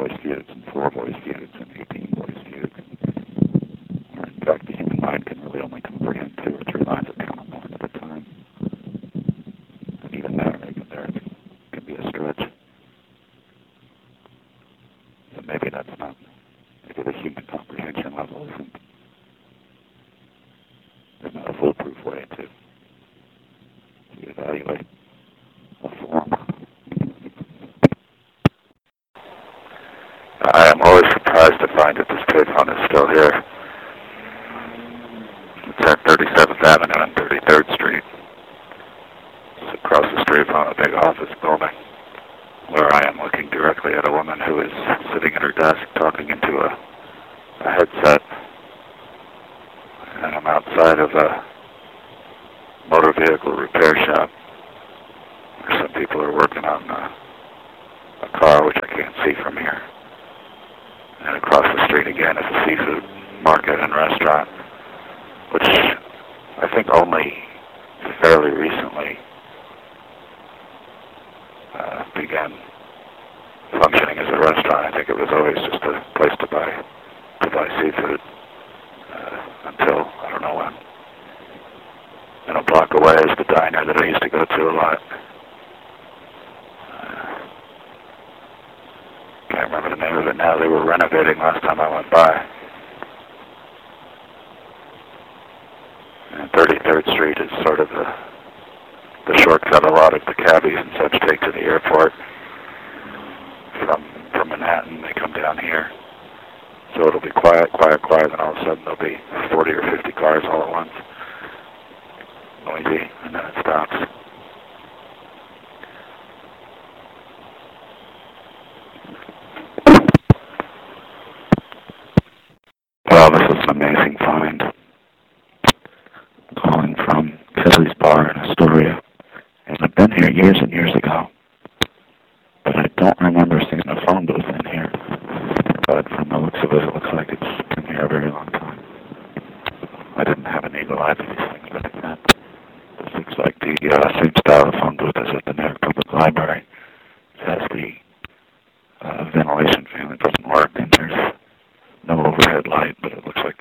voice fugues and 4 voice fugues and 18 voice fugues. Or in fact, the human mind can really only comprehend 2 or 3 lines of counterpoint at a time. And even there can be a stretch. So maybe that's not, maybe the human comprehension level isn't, there's not a foolproof way to evaluate a form. I am always surprised to find that this payphone is still here. It's at 37th Avenue and 33rd Street. It's across the street from a big office building where I am looking directly at a woman who is sitting at her desk talking into a headset. And I'm outside of a motor vehicle repair shop where some people are working on a car, which I can't see from here. And across the street again is a seafood market and restaurant, which I think only fairly recently began functioning as a restaurant. I think it was always just a place to buy seafood until I don't know when. And a block away is the diner that I used to go to a lot. Can't remember the name of it now. They were renovating last time I went by. And 33rd Street is sort of the shortcut a lot of the cabbies and such take to the airport. From Manhattan, they come down here. So it'll be quiet, and all of a sudden there'll be 40 or 50 cars all at once. Noisy, and then it stops. Well, this is an amazing find. Calling from Kelly's Bar in Astoria. And I've been here years and years ago. But I don't remember seeing a phone booth in here. But from the looks of it, it looks like it's been here a very long time. I didn't have an eagle eye for these things back then. This looks like the same style of phone booth as at the New York Public Library. It has the ventilation fan that doesn't work, and there's no overhead light, but it looks like